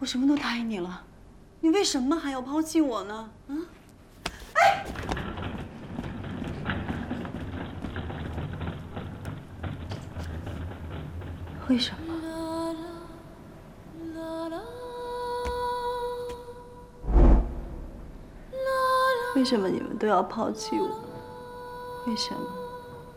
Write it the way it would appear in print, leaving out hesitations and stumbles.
我什么都答应你了，你为什么还要抛弃我呢？啊？哎！为什么？为什么你们都要抛弃我？为什么？